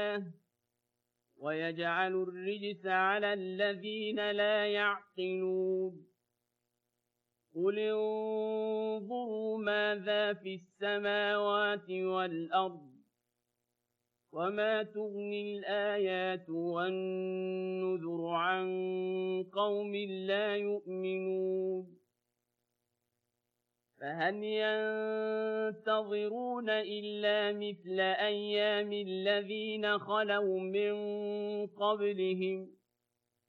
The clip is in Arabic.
الصلاة ويجعل الرجس على الذين لا يعقلون قل انظروا ماذا في السماوات والأرض وما تغني الآيات والنذر عن قوم لا يؤمنون فهل ينتظرون إلا مثل أيام الذين خلوا من قبلهم